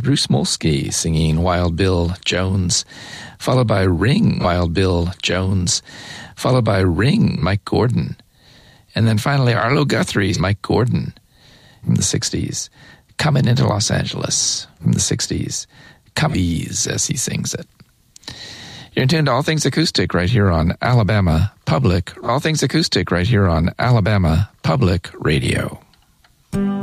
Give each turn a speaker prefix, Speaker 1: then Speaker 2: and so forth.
Speaker 1: Drew Smolsky singing Wild Bill Jones, followed by Ring, Wild Bill Jones, followed by Ring, Mike Gordon. And then finally, Arlo Guthrie's Mike Gordon from the 60s, Coming into Los Angeles from the 60s, Cubbies as he sings it. You're tuned to All Things Acoustic right here on Alabama Public, All Things Acoustic right here on Alabama Public Radio.